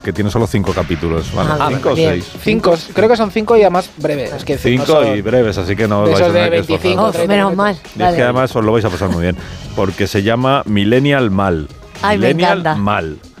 que tiene solo 5 capítulos. Bueno, 5 o bien. 6. 5, creo que son 5 y además breves. Es que 5 y breves, así que no de vais a esos de tener que 25, esforzaros. Menos mal. Y es que además os lo vais a pasar muy bien, porque se llama Millennial Mal. Ay, me Millennial encanta. Mal.